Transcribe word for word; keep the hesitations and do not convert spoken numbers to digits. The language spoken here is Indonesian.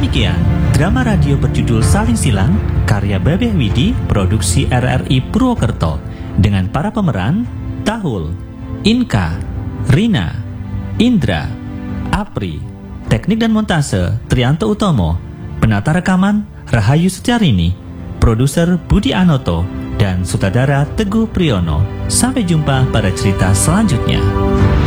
Demikian, drama radio berjudul Saling Silang, karya Bebeh Widi, produksi R R I Purwokerto, dengan para pemeran Tahul, Inka, Rina, Indra, Apri, teknik dan montase Trianto Utomo, penata rekaman Rahayu Setiarini, produser Budi Anoto, dan sutradara Teguh Priyono. Sampai jumpa pada cerita selanjutnya.